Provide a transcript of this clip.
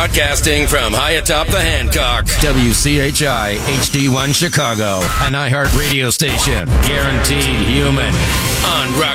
Broadcasting from high atop the Hancock. WCHI HD1 Chicago, an iHeart radio station. Guaranteed human. On Rock